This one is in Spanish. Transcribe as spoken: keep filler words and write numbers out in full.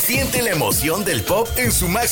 Siente la emoción del pop en su máximo